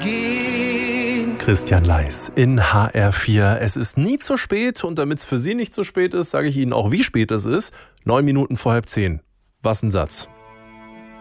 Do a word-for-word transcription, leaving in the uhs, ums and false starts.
gehen. Christian Leis in H R vier. Es ist nie zu spät und damit es für Sie nicht zu spät ist, sage ich Ihnen auch, wie spät es ist. Neun Minuten vor halb zehn. Was ein Satz.